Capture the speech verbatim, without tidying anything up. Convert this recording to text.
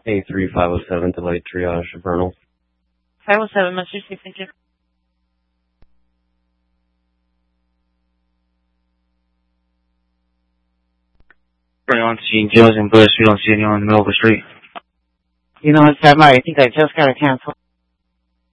A three five oh seven, delayed triage, Vernal. five oh seven, must receive, thank you. Bring on scene, Jones and Bush. We don't see anyone in the middle of the street. You know what, Sam, I think I just got a cancel.